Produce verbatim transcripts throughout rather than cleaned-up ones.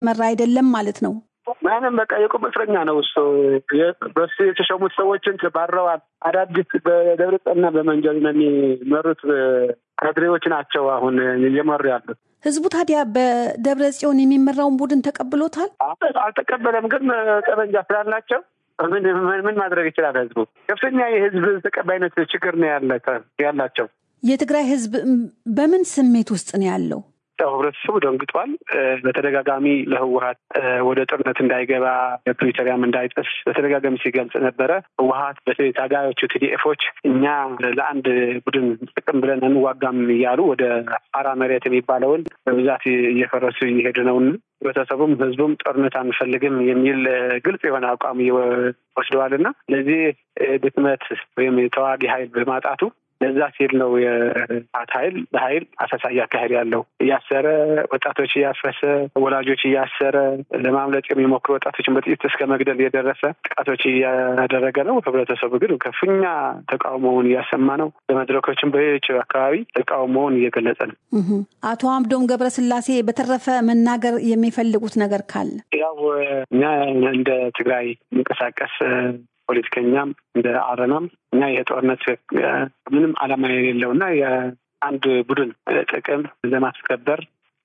መራ አይደለም ማለት ነው። ማንም በቃ የቁም እስረኛ ነው እሱ። በሱ የተሾሙት ሰዎችን ተባረዋል። አዳዲስ በደብረጽዮንና በመንጀል ነው የሚመሩት ካድሬዎች ናቸው አሁን እየመሩ ያሉት። ህዝቡ ታዲያ በደብረጽዮን የሚመራውን ቡድን ተቀብሎታል? አልተቀበለም፣ ግን ጠበንጃ ስላላቸው ምን ምን ማድረግ ይችላል ህዝቡ? ከፍተኛ የህዝብ ተቀባይነት ችግር ነው ያላቸው። የትግራይ ህዝብ በምን ስሜት ውስጥ ነው ያለው? ህብረተሰቡ ደንግጧል። በተደጋጋሚ ለህወሓት ወደ ጦርነት እንዳይገባ ፕሪቶሪያም እንዳይጥስ በተደጋጋሚ ሲገልጽ ነበረ። ህወሓት በተለይ ታጋዮቹ ቲዲኤፎች እኛ ለአንድ ቡድን ጥቅም ብለን እንዋጋም እያሉ ወደ አራ መሬት የሚባለውን በብዛት እየፈረሱ እየሄዱ ነው። ህብረተሰቡም ህዝቡም ጦርነት አንፈልግም የሚል ግልጽ የሆነ አቋም ወስደዋልና ለዚህ ድክመት ወይም የተዋጊ ኃይል በማጣቱ ለዛ ሲል ነው የአት ኃይል በኃይል አሰሳ እያካሄደ ያለው። እያሰረ ወጣቶች እያፈሰ ወላጆች እያሰረ ለማምለጥ የሚሞክሩ ወጣቶችን በጥይት እስከ መግደል የደረሰ ጥቃቶች እያደረገ ነው። ህብረተሰቡ ግን ከፍተኛ ተቃውሞውን እያሰማ ነው። በመድረኮችም በሌሎች አካባቢ ተቃውሞውን እየገለጸ ነው። አቶ አምዶም ገብረስላሴ በተረፈ መናገር የሚፈልጉት ነገር ካለ? ያው እኛ እንደ ትግራይ እንቀሳቀስ ፖለቲከኛም እንደ አረናም እና የጦርነት ምንም ዓላማ የሌለውና የአንድ ቡድን ጥቅም ለማስከበር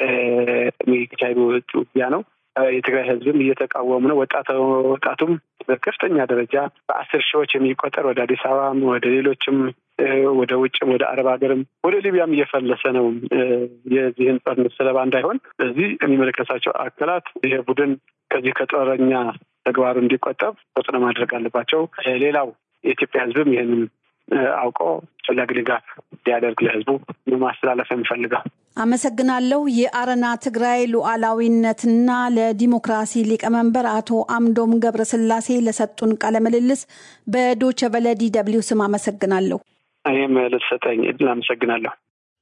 የሚካሄዱ ውጊያ ነው። የትግራይ ህዝብም እየተቃወሙ ነው። ወጣቱ ወጣቱም በከፍተኛ ደረጃ በአስር ሺዎች የሚቆጠር ወደ አዲስ አበባም ወደ ሌሎችም ወደ ውጭም ወደ አረብ ሀገርም ወደ ሊቢያም እየፈለሰ ነው የዚህን ጦርነት ሰለባ እንዳይሆን። ስለዚህ የሚመለከታቸው አካላት ይሄ ቡድን ከዚህ ከጦረኛ ተግባሩ እንዲቆጠብ ተጽዕኖ ማድረግ አለባቸው። ሌላው የኢትዮጵያ ህዝብም ይህንን አውቆ ፈላጊ ድጋፍ እንዲያደርግ ለህዝቡ ማስተላለፍ እንፈልጋለን። አመሰግናለሁ። የአረና ትግራይ ሉዓላዊነትና ለዲሞክራሲ ሊቀመንበር አቶ አምዶም ገብረስላሴ ለሰጡን ቃለ ምልልስ በዶቼ ቬለ ዲ ደብሊው ስም አመሰግናለሁ። እኔም ለተሰጠኝ እድል አመሰግናለሁ።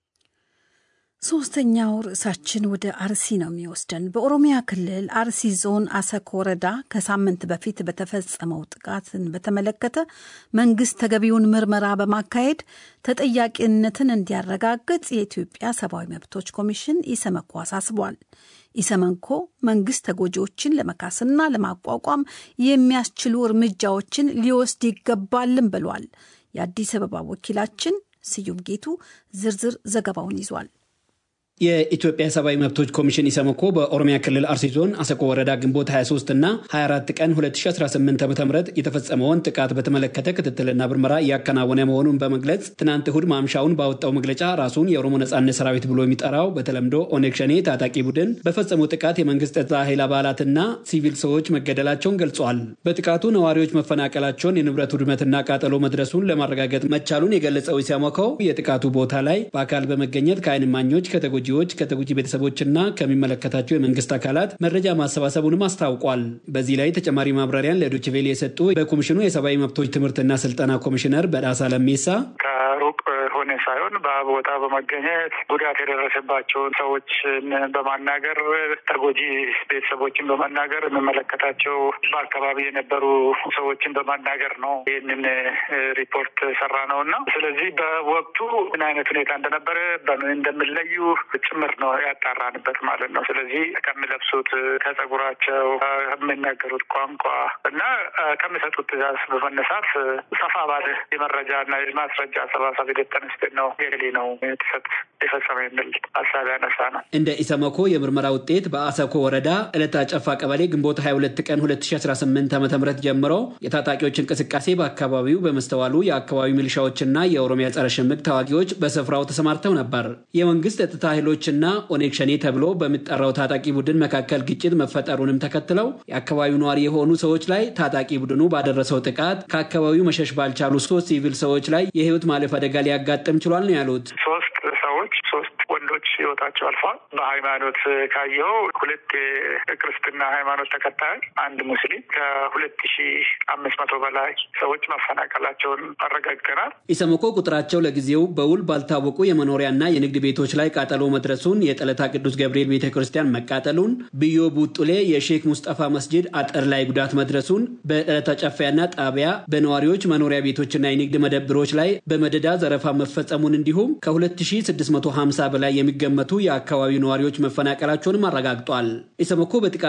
ሶስተኛው ርዕሳችን ወደ አርሲ ነው የሚወስደን። በኦሮሚያ ክልል አርሲ ዞን አሰኮ ወረዳ ከሳምንት በፊት በተፈጸመው ጥቃትን በተመለከተ መንግስት ተገቢውን ምርመራ በማካሄድ ተጠያቂነትን እንዲያረጋግጥ የኢትዮጵያ ሰብአዊ መብቶች ኮሚሽን ኢሰመኮ አሳስቧል። ኢሰመኮ መንግስት ተጎጂዎችን ለመካስና ለማቋቋም የሚያስችሉ እርምጃዎችን ሊወስድ ይገባልም ብሏል። የአዲስ አበባ ወኪላችን ስዩም ጌቱ ዝርዝር ዘገባውን ይዟል። የኢትዮጵያ ሰብአዊ መብቶች ኮሚሽን ኢሰመኮ በኦሮሚያ ክልል አርሲ ዞን አሰኮ ወረዳ ግንቦት ሃያ ሶስት እና ሃያ አራት ቀን ሁለት ሺህ አስራ ስምንት ዓ.ም የተፈጸመውን ጥቃት በተመለከተ ክትትልና ምርመራ እያከናወነ መሆኑን በመግለጽ ትናንት እሁድ ማምሻውን ባወጣው መግለጫ ራሱን የኦሮሞ ነጻነት ሰራዊት ብሎ የሚጠራው በተለምዶ ኦነግ ሸኔ ታጣቂ ቡድን በፈጸመው ጥቃት የመንግስት ጸጥታ ኃይል አባላትና ሲቪል ሰዎች መገደላቸውን ገልጿል። በጥቃቱ ነዋሪዎች መፈናቀላቸውን፣ የንብረት ውድመትና ቃጠሎ መድረሱን ለማረጋገጥ መቻሉን የገለጸው ኢሰመኮ የጥቃቱ ቦታ ላይ በአካል በመገኘት ከዓይን እማኞች ከተጎጂ ከተጎጂ ቤተሰቦችና ከሚመለከታቸው የመንግስት አካላት መረጃ ማሰባሰቡንም አስታውቋል። በዚህ ላይ ተጨማሪ ማብራሪያን ለዶቼ ቬለ የሰጡ በኮሚሽኑ የሰብአዊ መብቶች ትምህርትና ስልጠና ኮሚሽነር በዳሳ ለሜሳ ከሩቅ ሆነ ሳይሆን በቦታ በመገኘት ጉዳት የደረሰባቸውን ሰዎችን በማናገር ተጎጂ ቤተሰቦችን በማናገር የሚመለከታቸው በአካባቢ የነበሩ ሰዎችን በማናገር ነው ይህንን ሪፖርት ሰራ ነውና ስለዚህ በወቅቱ ምን አይነት ሁኔታ እንደነበረ በምን እንደሚለዩ ጭምር ነው ያጣራንበት ማለት ነው። ስለዚህ ከሚለብሱት፣ ከጸጉራቸው፣ ከሚናገሩት ቋንቋ እና ከሚሰጡት ትዕዛዝ በመነሳት ሰፋ ባለ የመረጃና የማስረጃ አሰባሳቢ ተነስተን ነው የሌሊ ነው ተሰጥ የፈጸመ የሚል ሀሳብ ያነሳ ነው። እንደ ኢሰመኮ የምርመራ ውጤት በአሰኮ ወረዳ ዕለታ ጨፋ ቀበሌ ግንቦት ሃያ ሁለት ቀን ሁለት ሺህ አስራ ስምንት ዓ.ም ጀምሮ የታጣቂዎች እንቅስቃሴ በአካባቢው በመስተዋሉ የአካባቢው ሚሊሻዎችና የኦሮሚያ ጸረ ሽምቅ ተዋጊዎች በስፍራው ተሰማርተው ነበር። የመንግስት ጸጥታ ኃይሎችና ኦነግ ሸኔ ተብሎ በሚጠራው ታጣቂ ቡድን መካከል ግጭት መፈጠሩንም ተከትለው የአካባቢው ነዋሪ የሆኑ ሰዎች ላይ ታጣቂ ቡድኑ ባደረሰው ጥቃት ከአካባቢው መሸሽ ባልቻሉ ሶስት ሲቪል ሰዎች ላይ የህይወት ማለፍ አደጋ ሊያጋጥም ችሏል ነው ያሉት። ሶስት ሰዎች ሶስት ወንዶች ህይወታቸው አልፏል። በሃይማኖት ካየው ሁለት ክርስትና ሃይማኖት ተከታይ፣ አንድ ሙስሊም ከሁለት ሺህ አምስት መቶ በላይ ሰዎች መፈናቀላቸውን አረጋግጠናል። ኢሰመኮ ቁጥራቸው ለጊዜው በውል ባልታወቁ የመኖሪያና የንግድ ቤቶች ላይ ቃጠሎ መድረሱን፣ የጠለታ ቅዱስ ገብርኤል ቤተክርስቲያን መቃጠሉን፣ ብዮ ቡጡሌ የሼክ ሙስጠፋ መስጂድ አጥር ላይ ጉዳት መድረሱን፣ በጠለታ ጨፋያና ጣቢያ በነዋሪዎች መኖሪያ ቤቶችና የንግድ መደብሮች ላይ በመደዳ ዘረፋ መፈጸሙን እንዲሁም ከሁለት ሺህ ስድስት መቶ ሀምሳ በላይ የሚገመቱ የአካባቢው ነዋሪዎች መፈናቀላቸውን አረጋግጧል። ኢሰመኮ በጥቃት